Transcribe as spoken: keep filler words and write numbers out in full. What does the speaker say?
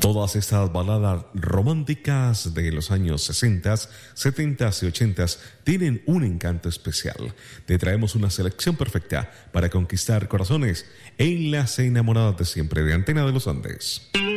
Todas estas baladas románticas de los años sesenta, setenta y ochenta tienen un encanto especial. Te traemos una selección perfecta para conquistar corazones en las enamoradas de siempre de Antena de los Andes.